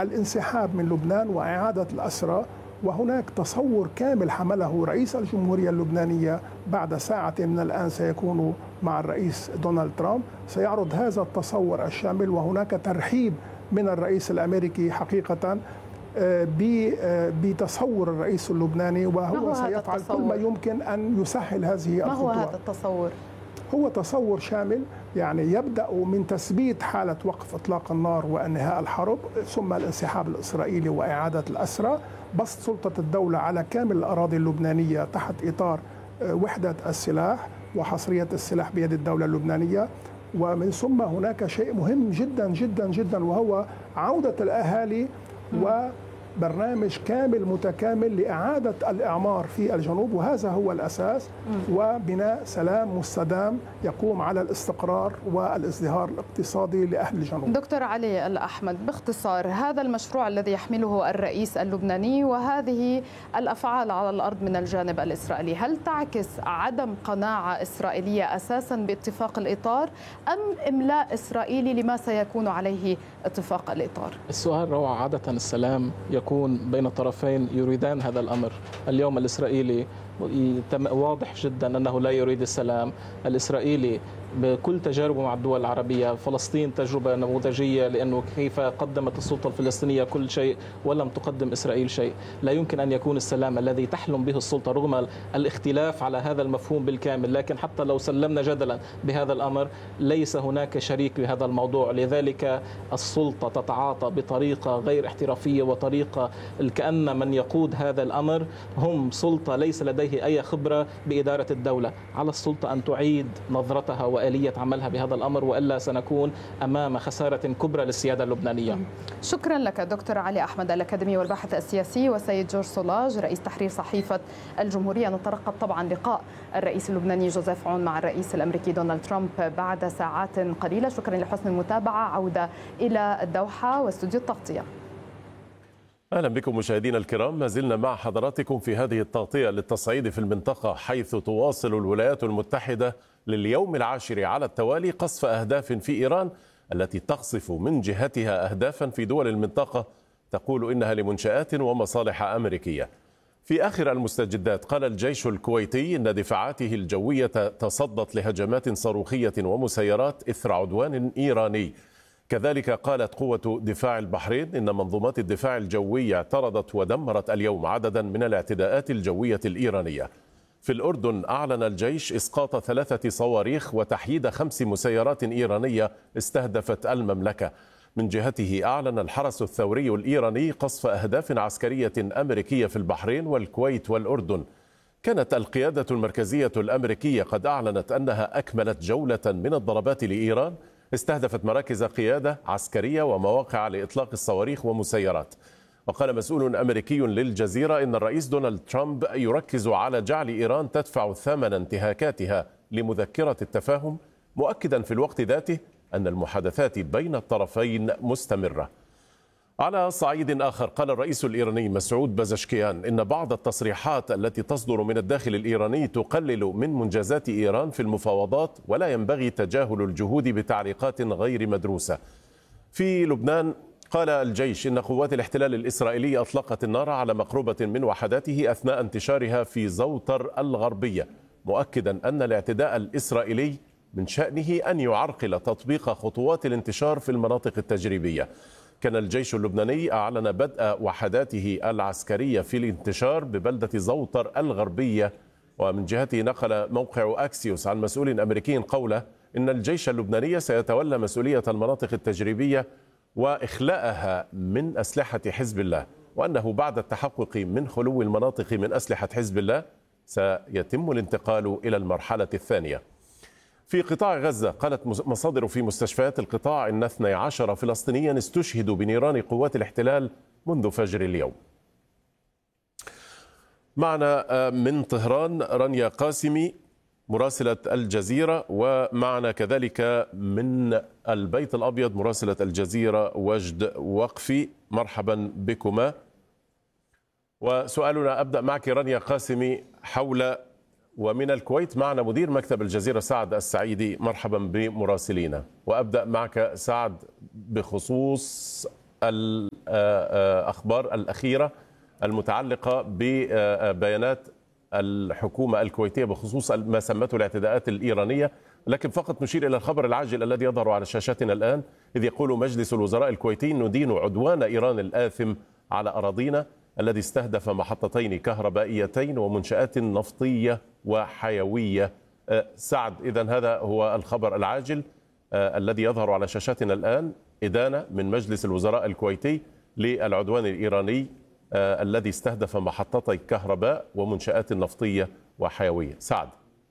الانسحاب من لبنان وإعادة الأسرى. وهناك تصور كامل حمله رئيس الجمهورية اللبنانية، بعد ساعة من الآن سيكون مع الرئيس دونالد ترامب، سيعرض هذا التصور الشامل. وهناك ترحيب من الرئيس الأمريكي حقيقة بتصور الرئيس اللبناني، وهو سيفعل كل ما يمكن أن يسهل هذه الخطوات. ما هو هذا التصور؟ هو تصور شامل، يعني يبدأ من تثبيت حالة وقف إطلاق النار وانهاء الحرب، ثم الانسحاب الإسرائيلي وإعادة الأسرى، بسط سلطة الدولة على كامل الأراضي اللبنانية تحت إطار وحدة السلاح وحصرية السلاح بيد الدولة اللبنانية. ومن ثم هناك شيء مهم جدا جدا جدا، وهو عودة الأهالي وبرنامج كامل متكامل لإعادة الإعمار في الجنوب، وهذا هو الأساس، وبناء سلام مستدام يقوم على الاستقرار والازدهار الاقتصادي لأهل الجنوب. دكتور علي الأحمد، باختصار، هذا المشروع الذي يحمله الرئيس اللبناني وهذه الأفعال على الأرض من الجانب الإسرائيلي، هل تعكس عدم قناعة إسرائيلية أساسا باتفاق الإطار أم إملاء إسرائيلي لما سيكون عليه اتفاق الإطار؟ السؤال روعة. عادة السلام يكون بين طرفين يريدان هذا الأمر. اليوم الإسرائيلي واضح جدا أنه لا يريد السلام. الإسرائيلي بكل تجاربه مع الدول العربية، فلسطين تجربة نموذجية، لأنه كيف قدمت السلطة الفلسطينية كل شيء ولم تقدم إسرائيل شيء. لا يمكن أن يكون السلام الذي تحلم به السلطة رغم الاختلاف على هذا المفهوم بالكامل، لكن حتى لو سلمنا جدلا بهذا الأمر ليس هناك شريك بهذا الموضوع. لذلك السلطة تتعاطى بطريقة غير احترافية وطريقة كأن من يقود هذا الأمر هم سلطة ليس لديه أي خبرة بإدارة الدولة. على السلطة أن تعيد نظرتها وآلية عملها بهذا الأمر، وإلا سنكون أمام خسارة كبرى للسيادة اللبنانية. شكرا لك دكتور علي أحمد، الأكاديمي والباحث السياسي، وسيد جورج سولاج، رئيس تحرير صحيفة الجمهورية. نترقب طبعا لقاء الرئيس اللبناني جوزيف عون مع الرئيس الأمريكي دونالد ترامب بعد ساعات قليلة. شكرا لحسن المتابعة. عودة إلى الدوحة واستوديو التغطية. أهلا بكم مشاهدينا الكرام، ما زلنا مع حضراتكم في هذه التغطية للتصعيد في المنطقة، حيث تواصل الولايات المتحدة لليوم العاشر على التوالي قصف أهداف في إيران التي تقصف من جهتها أهدافا في دول المنطقة تقول إنها لمنشآت ومصالح أمريكية. في آخر المستجدات قال الجيش الكويتي إن دفاعاته الجوية تصدت لهجمات صاروخية ومسيرات إثر عدوان إيراني. كذلك قالت قوة دفاع البحرين إن منظومات الدفاع الجوي اعترضت ودمرت اليوم عددا من الاعتداءات الجوية الإيرانية. في الأردن أعلن الجيش إسقاط 3 صواريخ وتحييد 5 مسيرات إيرانية استهدفت المملكة. من جهته أعلن الحرس الثوري الإيراني قصف أهداف عسكرية أمريكية في البحرين والكويت والأردن. كانت القيادة المركزية الأمريكية قد أعلنت أنها أكملت جولة من الضربات لإيران استهدفت مراكز قيادة عسكرية ومواقع لإطلاق الصواريخ ومسيرات. وقال مسؤول أمريكي للجزيرة إن الرئيس دونالد ترامب يركز على جعل إيران تدفع ثمن انتهاكاتها لمذكرة التفاهم، مؤكدا في الوقت ذاته أن المحادثات بين الطرفين مستمرة. على صعيد آخر قال الرئيس الإيراني مسعود بازشكيان إن بعض التصريحات التي تصدر من الداخل الإيراني تقلل من منجزات إيران في المفاوضات، ولا ينبغي تجاهل الجهود بتعليقات غير مدروسة. في لبنان قال الجيش إن قوات الاحتلال الإسرائيلي أطلقت النار على مقربة من وحداته أثناء انتشارها في زوتر الغربية، مؤكدا أن الاعتداء الإسرائيلي من شأنه أن يعرقل تطبيق خطوات الانتشار في المناطق التجريبية. كان الجيش اللبناني أعلن بدء وحداته العسكرية في الانتشار ببلدة زوتر الغربية. ومن جهته نقل موقع أكسيوس عن مسؤول أمريكي قوله إن الجيش اللبناني سيتولى مسؤولية المناطق التجريبية وإخلاءها من أسلحة حزب الله، وأنه بعد التحقق من خلو المناطق من أسلحة حزب الله سيتم الانتقال إلى المرحلة الثانية. في قطاع غزة قالت مصادر في مستشفيات القطاع إن 12 فلسطينيا استشهدوا بنيران قوات الاحتلال منذ فجر اليوم. معنا من طهران رانيا قاسمي مراسلة الجزيرة، ومعنا كذلك من البيت الأبيض مراسلة الجزيرة وجد وقفي. مرحبا بكما. وسؤالنا أبدأ معك رانيا قاسمي حول، ومن الكويت معنا مدير مكتب الجزيرة سعد السعيدي. مرحبا بمراسلينا. وأبدأ معك سعد بخصوص الأخبار الأخيرة المتعلقة ببيانات الحكومة الكويتية بخصوص ما سمته الاعتداءات الإيرانية، لكن فقط نشير إلى الخبر العاجل الذي يظهر على شاشاتنا الآن، إذ يقول مجلس الوزراء الكويتي: ندين عدوان إيران الآثم على أراضينا الذي استهدف محطتين كهربائيتين ومنشآت نفطية وحيوية. سعد، إذن هذا هو الخبر العاجل الذي يظهر على شاشاتنا الآن، إدانة من مجلس الوزراء الكويتي للعدوان الإيراني الذي استهدف محطتي كهرباء ومنشآت نفطية وحيوية. سعد.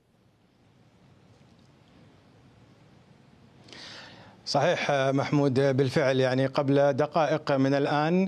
صحيح محمود، بالفعل يعني قبل دقائق من الآن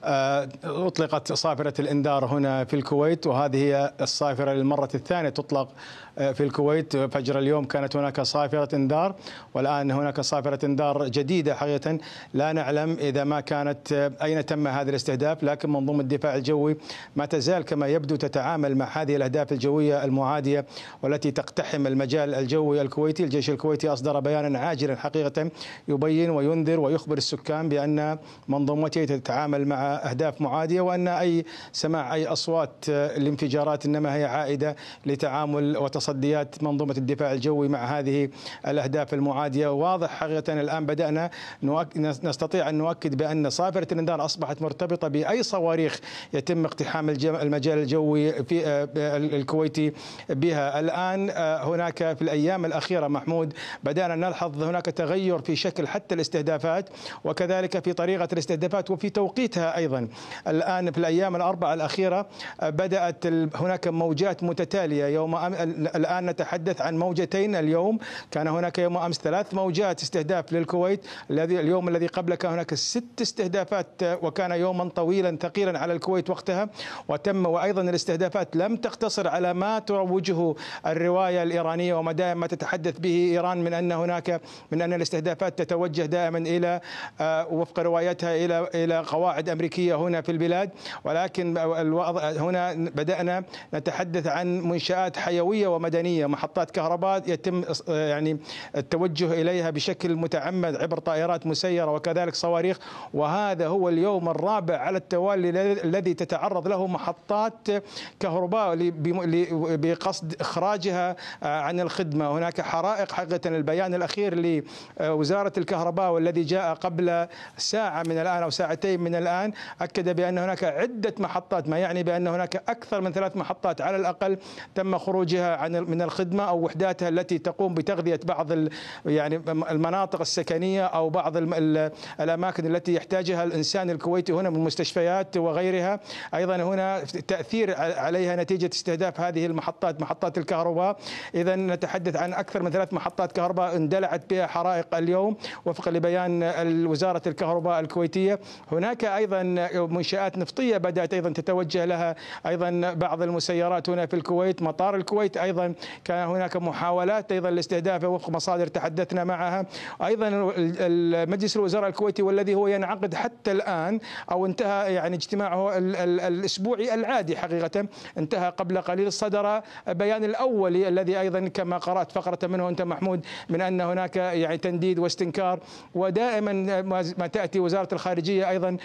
أطلقت صافرة الإنذار هنا في الكويت، وهذه هي الصافرة للمرة الثانية تطلق في الكويت. فجر اليوم كانت هناك صافرة إنذار، والآن هناك صافرة إنذار جديدة. حقيقة لا نعلم إذا ما كانت أين تم هذا الاستهداف، لكن منظومة الدفاع الجوي ما تزال كما يبدو تتعامل مع هذه الأهداف الجوية المعادية والتي تقتحم المجال الجوي الكويتي. الجيش الكويتي أصدر بيانا عاجلا حقيقة يبين وينذر ويخبر السكان بأن منظومته تتعامل مع أهداف معادية، وأن أي سماع أي أصوات الانفجارات إنما هي عائدة لتعامل وتصديات منظومة الدفاع الجوي مع هذه الأهداف المعادية. واضح حقيقة الآن بدأنا نستطيع أن نؤكد بأن صافرة الإنذار أصبحت مرتبطة بأي صواريخ يتم اقتحام المجال الجوي في الكويتي بها. الآن هناك في الأيام الأخيرة محمود بدأنا نلحظ هناك تغير في شكل حتى الاستهدافات، وكذلك في طريقة الاستهدافات وفي توقيتها أيضا. الآن في الأيام الأربعة الأخيرة بدأت هناك موجات متتالية. الآن نتحدث عن موجتين اليوم، كان هناك يوم أمس 3 موجات استهداف للكويت، اليوم الذي قبله كان هناك 6 استهدافات، وكان يوما طويلا ثقيلا على الكويت وقتها. وأيضا الاستهدافات لم تقتصر على ما تروجه الرواية الإيرانية وما دائما تتحدث به إيران من أن الاستهدافات تتوجه دائما إلى وفق روايتها إلى قواعد أمريكية هنا في البلاد، ولكن هنا بدأنا نتحدث عن منشآت حيوية ومدنية، محطات كهرباء يتم يعني التوجه إليها بشكل متعمد عبر طائرات مسيرة وكذلك صواريخ. وهذا هو اليوم الرابع على التوالي الذي تتعرض له محطات كهرباء بقصد إخراجها عن الخدمة. هناك حرائق حقيقة. البيان الأخير لوزارة الكهرباء والذي جاء قبل ساعة من الآن أو ساعتين من الآن أكد بأن هناك عدة محطات، ما يعني بأن هناك أكثر من 3 محطات على الأقل تم خروجها من الخدمة، أو وحداتها التي تقوم بتغذية بعض يعني المناطق السكنية أو بعض الأماكن التي يحتاجها الإنسان الكويتي هنا من مستشفيات وغيرها. أيضا هنا تأثير عليها نتيجة استهداف هذه المحطات، محطات الكهرباء. إذا نتحدث عن أكثر من 3 محطات كهرباء اندلعت بها حرائق اليوم وفقا لبيان وزارة الكهرباء الكويتية. هناك أيضا منشآت نفطية بدأت أيضا تتوجه لها أيضا بعض المسيرات هنا في الكويت. مطار الكويت أيضا كان هناك محاولات أيضا لاستهدافه وفق مصادر تحدثنا معها. أيضا مجلس الوزراء الكويتي والذي هو ينعقد حتى الآن أو انتهى يعني اجتماعه الأسبوعي العادي حقيقة، انتهى قبل قليل، صدر بيان الأولي الذي أيضا كما قرأت فقرة منه أنت محمود من أن هناك يعني تنديد واستنكار. ودائما ما تأتي وزارة الخارجية أيضا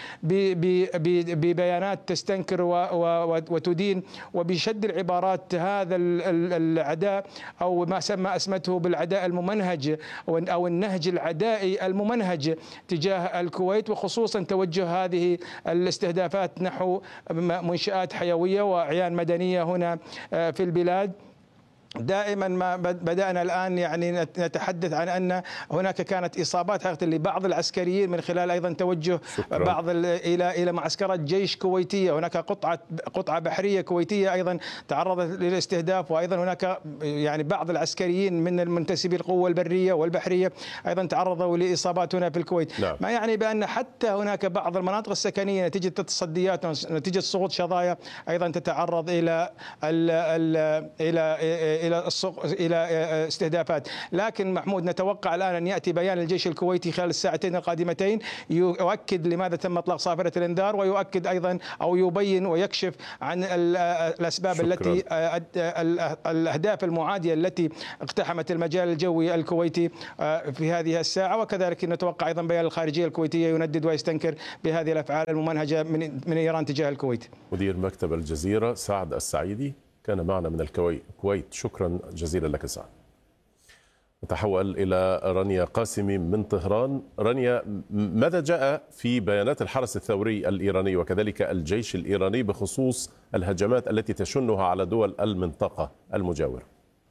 ببيانات تستنكر وتدين وبشد العبارات هذا العداء أو ما أسمته بالعداء الممنهج أو النهج العدائي الممنهج تجاه الكويت، وخصوصا توجه هذه الاستهدافات نحو منشآت حيوية وأعيان مدنية هنا في البلاد. دائما ما بدأنا الآن يعني نتحدث عن أن هناك كانت إصابات حقيقة لبعض العسكريين من خلال أيضا توجه بعض إلى معسكرات جيش كويتية. هناك قطعة بحرية كويتية أيضا تعرضت للاستهداف، وأيضا هناك يعني بعض العسكريين من المنتسبي القوة البرية والبحرية أيضا تعرضوا لإصابات هنا في الكويت. نعم. ما يعني بأن حتى هناك بعض المناطق السكنية نتيجة التصديات نتيجة سقوط شظايا أيضا تتعرض إلى إلى استهدافات. لكن محمود نتوقع الآن أن يأتي بيان الجيش الكويتي خلال الساعتين القادمتين يؤكد لماذا تم إطلاق صافرة الإنذار، ويؤكد أيضا أو يبين ويكشف عن الأسباب التي الأهداف المعادية التي اقتحمت المجال الجوي الكويتي في هذه الساعة. وكذلك نتوقع أيضا بيان الخارجية الكويتية يندد ويستنكر بهذه الأفعال الممنهجة من إيران تجاه الكويت. مدير مكتب الجزيرة سعد السعيدي كان معنا من الكويت، شكرا جزيلا لك سعد. نتحول إلى رانيا قاسمي من طهران. رانيا، ماذا جاء في بيانات الحرس الثوري الإيراني وكذلك الجيش الإيراني بخصوص الهجمات التي تشنها على دول المنطقة المجاورة؟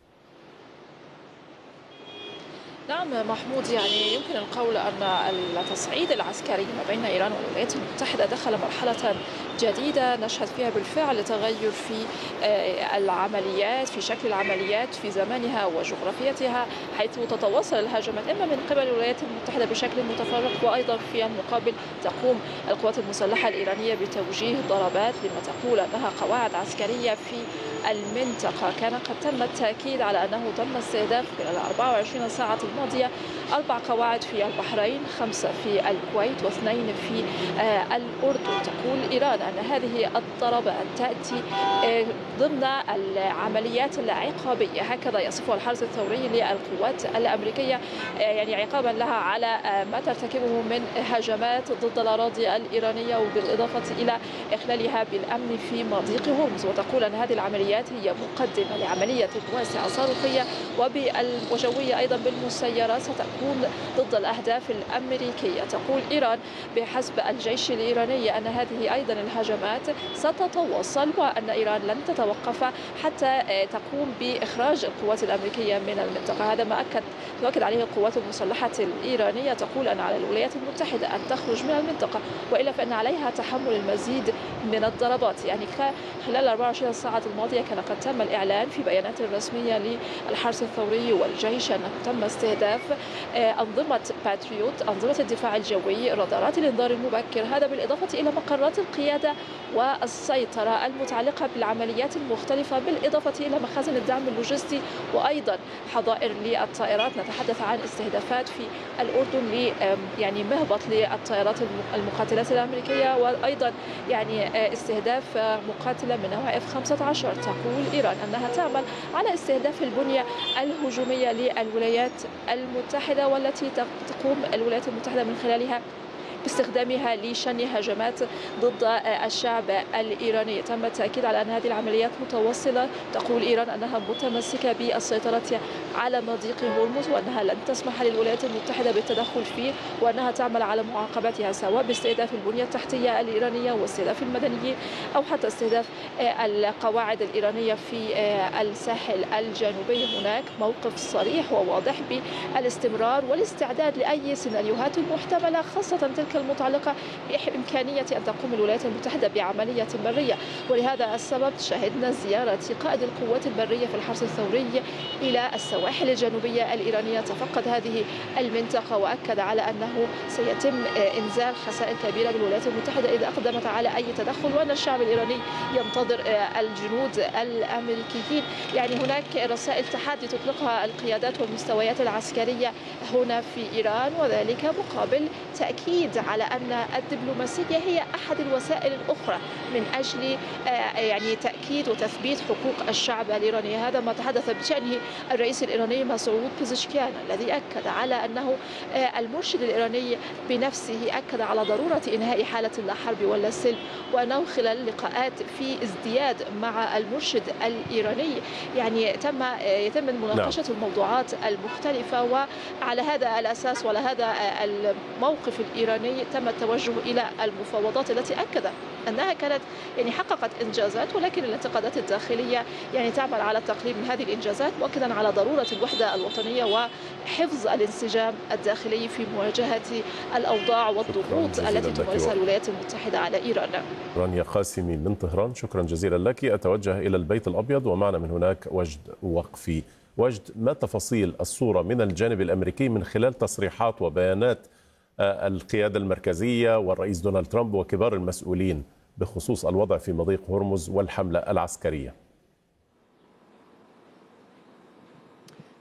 نعم محمود، يعني يمكن القول أن التصعيد العسكري ما بين إيران والولايات المتحدة دخل مرحلة جديدة نشهد فيها بالفعل تغير في العمليات، في شكل العمليات، في زمانها وجغرافيتها، حيث تتواصل الهجمات إما من قبل الولايات المتحدة بشكل متفرق، وأيضا في المقابل تقوم القوات المسلحة الإيرانية بتوجيه ضربات لما تقول أنها قواعد عسكرية في المنطقة. كان قد تم التأكيد على أنه تم استهداف خلال 24 ساعة الماضية 4 قواعد في البحرين، 5 في الكويت و2 في الأردن. تقول إيران أن هذه الضربات تأتي ضمن العمليات العقابية، هكذا يصفها الحرس الثوري للقوات الأمريكية، يعني عقابا لها على ما ترتكبه من هجمات ضد الأراضي الإيرانية، وبالإضافة إلى إخلالها بالأمن في مضيق هرمز. وتقول أن هذه العمليات هي مقدمة لعملية واسعة صاروخية وجوية أيضا بالمسيرات ستكون ضد الأهداف الأمريكية. تقول إيران بحسب الجيش الإيراني أن هذه أيضا الهجمات ستتواصل، وأن إيران لن تتوقف حتى تقوم بإخراج القوات الأمريكية من المنطقة. هذا ما تؤكد عليه القوات المسلحة الإيرانية. تقول أن على الولايات المتحدة أن تخرج من المنطقة، وإلا فإن عليها تحمل المزيد من الضربات. يعني خلال 24 ساعة الماضية كان قد تم الإعلان في بيانات رسمية للحرس الثوري والجيش أنه تم استهداف أنظمة باتريوت، أنظمة الدفاع الجوي، رادارات الإنذار المبكر، هذا بالإضافة إلى مقرات القيادة والسيطرة المتعلقة بالعمليات المختلفة، بالإضافة إلى مخازن الدعم اللوجستي، وأيضا حظائر للطائرات. نتحدث عن استهدافات في الأردن يعني مهبط للطائرات المقاتلات الأمريكية، وأيضا يعني استهداف مقاتلة من نوع F-15. تقول إيران أنها تعمل على استهداف البنية الهجومية للولايات المتحدة، والتي تقوم الولايات المتحدة من خلالها باستخدامها لشن هجمات ضد الشعب الإيراني. تم التأكيد على أن هذه العمليات متواصلة. تقول إيران أنها متمسكة بالسيطرة على مضيق هرمز، وأنها لن تسمح للولايات المتحدة بالتدخل فيه، وأنها تعمل على معاقبتها سواء باستهداف البنية التحتية الإيرانية واستهداف المدنيين، أو حتى استهداف القواعد الإيرانية في الساحل الجنوبي. هناك موقف صريح وواضح بالاستمرار والاستعداد لأي سيناريوهات محتملة، خاصة تلك المتعلقة بإمكانية أن تقوم الولايات المتحدة بعملية برية. ولهذا السبب شهدنا زيارة قائد القوات البرية في الحرس الثوري إلى السواحل الجنوبية الإيرانية، تفقد هذه المنطقة وأكد على أنه سيتم إنزال خسائر كبيرة بالولايات المتحدة إذا أقدمت على أي تدخل، وأن الشعب الإيراني ينتظر الجنود الأمريكيين. يعني هناك رسائل تحدي تطلقها القيادات والمستويات العسكرية هنا في إيران، وذلك مقابل تأكيد على أن الدبلوماسية هي أحد الوسائل الأخرى من أجل يعني تأكيد وتثبيت حقوق الشعب الإيراني. هذا ما تحدث بشأنه الرئيس الإيراني مسعود بيزشكيان، الذي أكد على أنه المرشد الإيراني بنفسه أكد على ضرورة إنهاء حالة لا حرب ولا سلم، وأنه خلال اللقاءات في ازدياد مع المرشد الإيراني يعني يتم مناقشة الموضوعات المختلفة، وعلى هذا الأساس وعلى هذا الموقف الإيراني تم التوجه إلى المفاوضات التي أكد أنها كانت يعني حققت إنجازات، ولكن الانتقادات الداخلية يعني تعمل على التقليل من هذه الإنجازات، مؤكدا على ضرورة الوحدة الوطنية وحفظ الانسجام الداخلي في مواجهة الأوضاع والضغوط التي تمارسها الولايات المتحدة على إيران. رانيا قاسمي من طهران، شكرا جزيلا لك. أتوجه إلى البيت الأبيض ومعنا من هناك وجد وقفي. وجد، ما تفاصيل الصورة من الجانب الأمريكي من خلال تصريحات وبيانات القيادة المركزية والرئيس دونالد ترامب وكبار المسؤولين بخصوص الوضع في مضيق هرمز والحملة العسكرية؟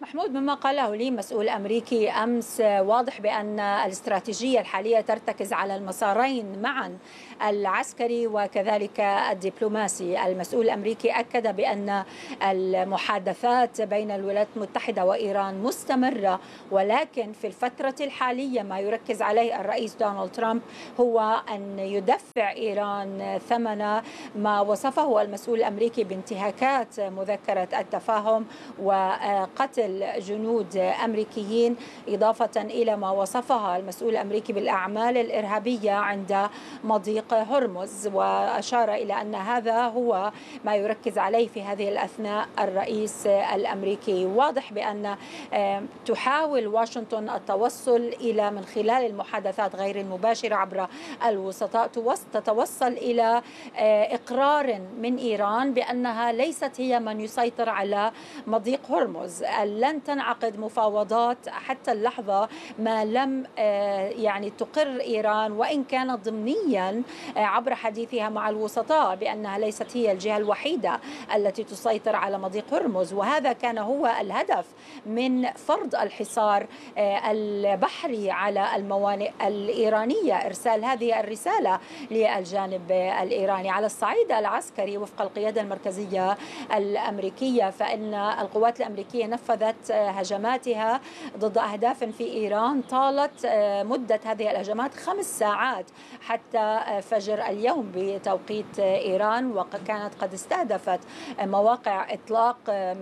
محمود، مما قاله لي مسؤول أمريكي أمس واضح بأن الاستراتيجية الحالية ترتكز على المسارين معا، العسكري وكذلك الدبلوماسي. المسؤول الأمريكي أكد بأن المحادثات بين الولايات المتحدة وإيران مستمرة، ولكن في الفترة الحالية ما يركز عليه الرئيس دونالد ترامب هو أن يدفع إيران ثمن ما وصفه المسؤول الأمريكي بانتهاكات مذكرة التفاهم وقتل جنود أمريكيين، إضافة إلى ما وصفها المسؤول الأمريكي بالأعمال الإرهابية عند مضيق هرمز، وأشار إلى أن هذا هو ما يركز عليه في هذه الأثناء الرئيس الأمريكي. واضح بأن تحاول واشنطن التوصل إلى من خلال المحادثات غير المباشرة عبر الوسطاء تتوصل إلى إقرار من إيران بأنها ليست هي من يسيطر على مضيق هرمز. لن تنعقد مفاوضات حتى اللحظة ما لم تقر إيران، وإن كانت ضمنيا عبر حديثها مع الوسطاء بأنها ليست هي الجهة الوحيدة التي تسيطر على مضيق هرمز. وهذا كان هو الهدف من فرض الحصار البحري على الموانئ الإيرانية، إرسال هذه الرسالة للجانب الإيراني. على الصعيد العسكري وفق القيادة المركزية الأمريكية فإن القوات الأمريكية نفذت هجماتها ضد أهداف في إيران طالت مدة هذه الهجمات 5 ساعات حتى فجر اليوم بتوقيت إيران، وكانت قد استهدفت مواقع إطلاق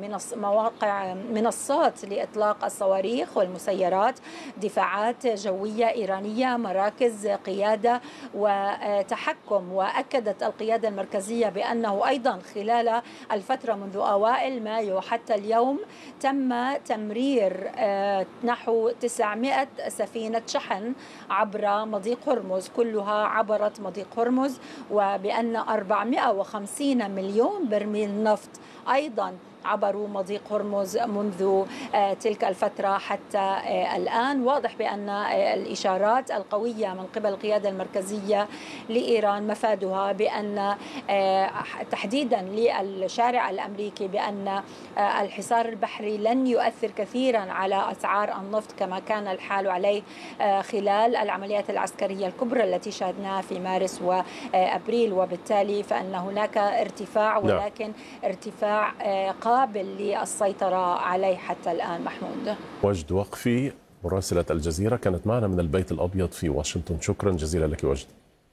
منصات لإطلاق الصواريخ والمسيرات، دفاعات جوية إيرانية، مراكز قيادة وتحكم. وأكدت القيادة المركزية بأنه أيضا خلال الفترة منذ أوائل مايو حتى اليوم تم تمرير نحو 900 سفينة شحن عبر مضيق هرمز، كلها عبرت مضيق هرمز، وبأن 450 مليون برميل نفط أيضا عبروا مضيق هرمز منذ تلك الفترة حتى الآن. واضح بأن الإشارات القوية من قبل القيادة المركزية لإيران مفادها بأن تحديدا للشارع الأمريكي بأن الحصار البحري لن يؤثر كثيرا على أسعار النفط كما كان الحال عليه خلال العمليات العسكرية الكبرى التي شاهدناها في مارس وأبريل، وبالتالي فإن هناك ارتفاع، ولكن ارتفاع قابل للسيطرة عليه حتى الآن. محمود وجد وقفي مراسلة الجزيرة كانت معنا من البيت الأبيض في واشنطن، شكرا جزيلا لك وجد.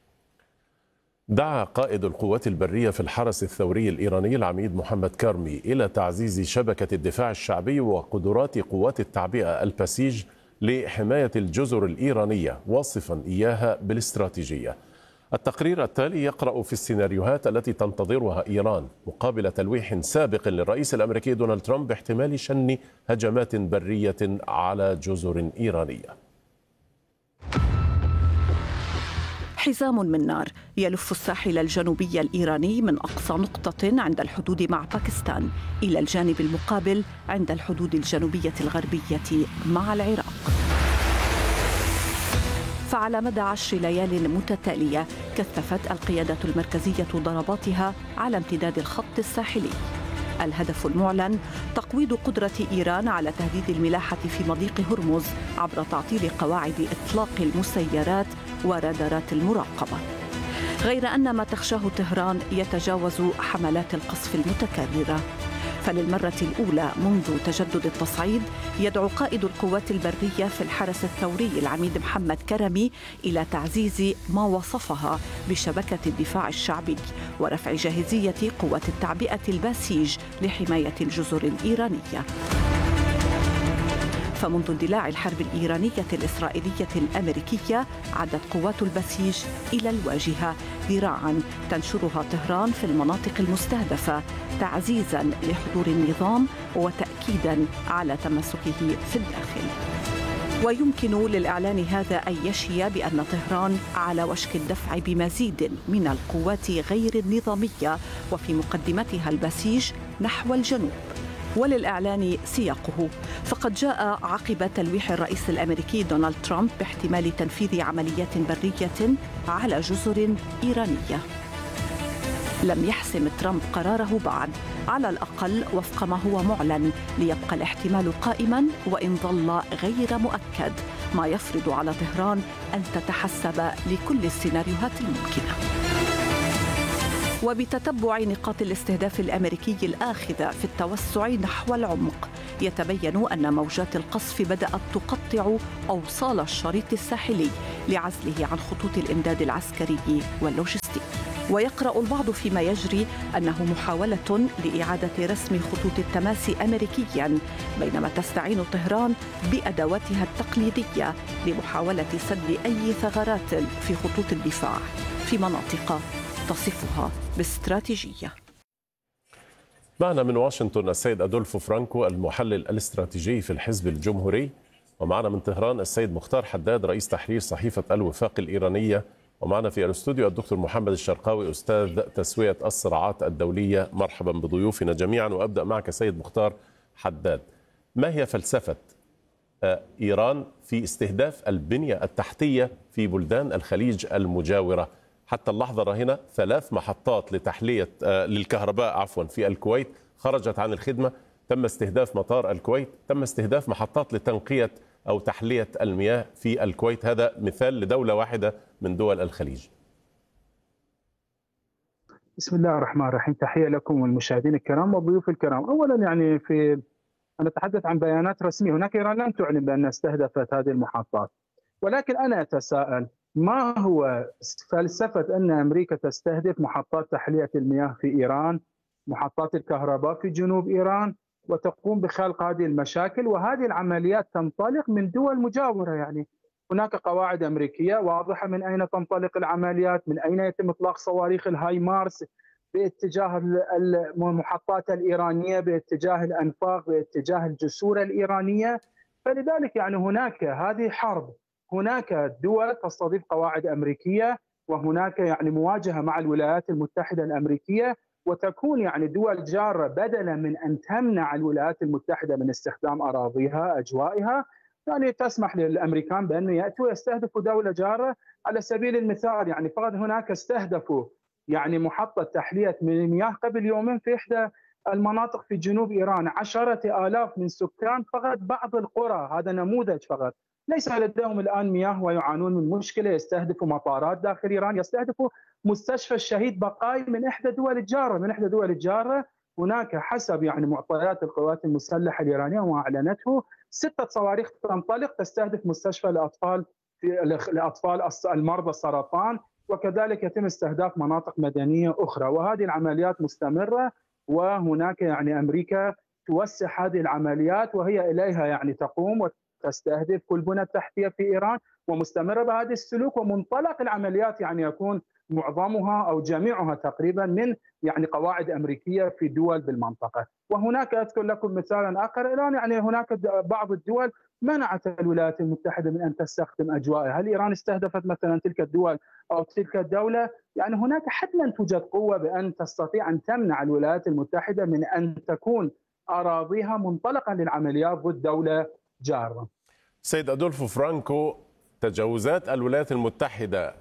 دعا قائد القوات البرية في الحرس الثوري الإيراني العميد محمد كارمي إلى تعزيز شبكة الدفاع الشعبي وقدرات قوات التعبئة البسيج لحماية الجزر الإيرانية، واصفا إياها بالاستراتيجية. التقرير التالي يقرأ في السيناريوهات التي تنتظرها إيران مقابل تلويح سابق للرئيس الأمريكي دونالد ترامب باحتمال شن هجمات برية على جزر إيرانية. حزام من نار يلف الساحل الجنوبي الإيراني من أقصى نقطة عند الحدود مع باكستان إلى الجانب المقابل عند الحدود الجنوبية الغربية مع العراق. فعلى مدى 10 ليال متتالية كثفت القيادة المركزية ضرباتها على امتداد الخط الساحلي. الهدف المعلن تقويض قدرة إيران على تهديد الملاحة في مضيق هرمز عبر تعطيل قواعد إطلاق المسيرات ورادارات المراقبة. غير أن ما تخشاه طهران يتجاوز حملات القصف المتكررة. فللمرة الأولى منذ تجدد التصعيد يدعو قائد القوات البرية في الحرس الثوري العميد محمد كرمي إلى تعزيز ما وصفها بشبكة الدفاع الشعبي ورفع جاهزية قوات التعبئة الباسيج لحماية الجزر الإيرانية. فمنذ اندلاع الحرب الإيرانية الإسرائيلية الأمريكية عادت قوات البسيج إلى الواجهة ذراعاً تنشرها طهران في المناطق المستهدفة تعزيزاً لحضور النظام وتأكيداً على تمسكه في الداخل. ويمكن للإعلان هذا أن يشي بأن طهران على وشك الدفع بمزيد من القوات غير النظامية وفي مقدمتها البسيج نحو الجنوب. وللإعلان سياقه، فقد جاء عقب تلويح الرئيس الأمريكي دونالد ترامب باحتمال تنفيذ عمليات برية على جزر إيرانية. لم يحسم ترامب قراره بعد، على الأقل وفق ما هو معلن، ليبقى الاحتمال قائما وإن ظل غير مؤكد، ما يفرض على طهران أن تتحسب لكل السيناريوهات الممكنة. وبتتبع نقاط الاستهداف الأمريكي الآخذة في التوسع نحو العمق، يتبين أن موجات القصف بدأت تقطع أوصال الشريط الساحلي لعزله عن خطوط الإمداد العسكري واللوجستي. ويقرأ البعض فيما يجري أنه محاولة لإعادة رسم خطوط التماس أمريكياً، بينما تستعين طهران بأدواتها التقليدية لمحاولة سد أي ثغرات في خطوط الدفاع في مناطق تصفها باستراتيجية. معنا من واشنطن السيد أدولفو فرانكو المحلل الاستراتيجي في الحزب الجمهوري، ومعنا من طهران السيد مختار حداد رئيس تحرير صحيفة الوفاق الإيرانية، ومعنا في الاستوديو الدكتور محمد الشرقاوي أستاذ تسوية الصراعات الدولية. مرحبا بضيوفنا جميعا، وأبدأ معك سيد مختار حداد. ما هي فلسفة إيران في استهداف البنية التحتية في بلدان الخليج المجاورة؟ حتى اللحظة راهنة 3 محطات للكهرباء في الكويت خرجت عن الخدمة، تم استهداف مطار الكويت، تم استهداف محطات لتنقية أو تحلية المياه في الكويت. هذا مثال لدولة واحدة من دول الخليج. بسم الله الرحمن الرحيم، تحية لكم والمشاهدين الكرام والضيوف الكرام. أولا أنا أتحدث عن بيانات رسمية. هناك إيران لم تعلن بأنها استهدفت هذه المحطات، ولكن أنا أتساءل ما هو فلسفة أن أمريكا تستهدف محطات تحلية المياه في إيران، محطات الكهرباء في جنوب إيران، وتقوم بخلق هذه المشاكل، وهذه العمليات تنطلق من دول مجاورة. يعني هناك قواعد أمريكية واضحة من أين تنطلق العمليات، من أين يتم إطلاق صواريخ الهاي مارس باتجاه المحطات الإيرانية، باتجاه الأنفاق، باتجاه الجسور الإيرانية. فلذلك هناك هذه حرب، هناك دول تستضيف قواعد أمريكية، وهناك مواجهة مع الولايات المتحدة الأمريكية، وتكون دول جارة بدلا من أن تمنع الولايات المتحدة من استخدام أراضيها أجوائها، تسمح للأمريكان بأن يأتوا ويستهدفوا دولة جارة. على سبيل المثال فقط هناك استهدفوا محطة تحلية من المياه قبل يومين في إحدى المناطق في جنوب إيران، 10,000 من سكان فقط بعض القرى. هذا نموذج فقط، ليس لديهم الآن مياه ويعانون من مشكلة. يستهدفوا مطارات داخل إيران، يستهدفوا مستشفى الشهيد بقاي من إحدى دول الجارة. هناك حسب معطيات القوات المسلحة الإيرانية وما أعلنته 6 صواريخ تنطلق تستهدف مستشفى لأطفال المرضى السرطان، وكذلك يتم استهداف مناطق مدنية أخرى. وهذه العمليات مستمرة، وهناك أمريكا توسع هذه العمليات، وهي إليها تقوم وتستهدف كل بنى تحتية في إيران، ومستمرة بهذا السلوك. ومنطلق العمليات يكون معظمها أو جميعها تقريبا من قواعد أمريكية في دول بالمنطقة. وهناك أذكر لكم مثالا آخر، الآن هناك بعض الدول منعت الولايات المتحدة من أن تستخدم أجوائها. هل إيران استهدفت مثلا تلك الدول أو تلك الدولة؟ هناك حتما توجد قوة بأن تستطيع أن تمنع الولايات المتحدة من أن تكون أراضيها منطلقا للعمليات ضد دولة جارة. سيد أدولفو فرانكو، تجاوزات الولايات المتحدة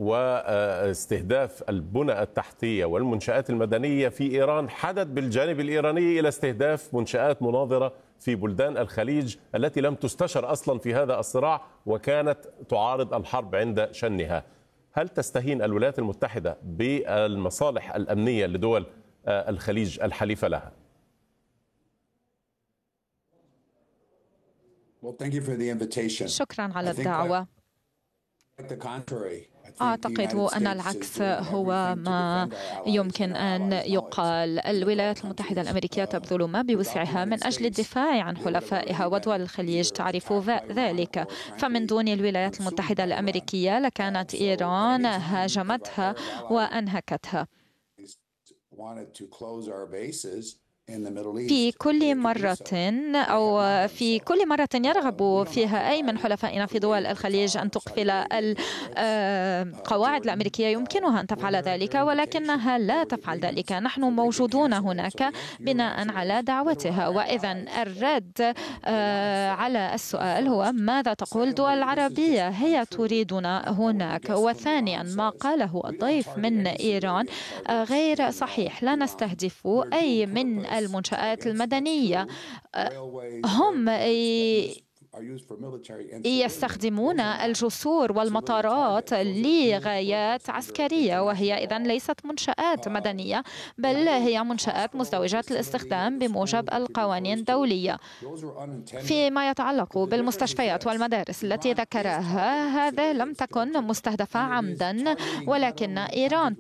واستهداف البنى التحتية والمنشآت المدنية في إيران حدت بالجانب الإيراني إلى استهداف منشآت مناظرة في بلدان الخليج التي لم تستشر أصلا في هذا الصراع وكانت تعارض الحرب عند شنها. هل تستهين الولايات المتحدة بالمصالح الأمنية لدول الخليج الحليفة لها؟ شكرا على الدعوة. أعتقد أن العكس هو ما يمكن أن يقال. الولايات المتحدة الأمريكية تبذل ما بوسعها من أجل الدفاع عن حلفائها، ودول الخليج تعرف ذلك. فمن دون الولايات المتحدة الأمريكية لكانت إيران هاجمتها وأنهكتها. في كل مرة يرغب فيها أي من حلفائنا في دول الخليج أن تقفل القواعد الأمريكية يمكنها أن تفعل ذلك، ولكنها لا تفعل ذلك. نحن موجودون هناك بناء على دعوتها. وإذا الرد على السؤال هو ماذا تقول دول العربية؟ هي تريدنا هناك. وثانيا ما قاله الضيف من إيران غير صحيح. لا نستهدف أي من المنشآت المدنية. هم يستخدمون الجسور والمطارات لغايات عسكرية، وهي إذن ليست منشآت مدنية، بل هي منشآت مزدوجة الاستخدام بموجب القوانين الدولية. فيما يتعلق بالمستشفيات والمدارس التي ذكرها، هذا لم تكن مستهدفة عمدا، ولكن إيران